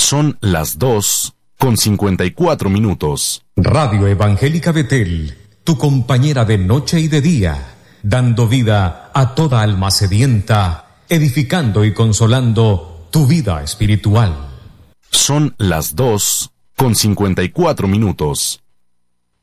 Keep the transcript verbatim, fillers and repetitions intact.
Son las dos con cincuenta y cuatro minutos. Radio Evangélica Betel, tu compañera de noche y de día, dando vida a toda alma sedienta, edificando y consolando tu vida espiritual. Son las dos con cincuenta y cuatro minutos.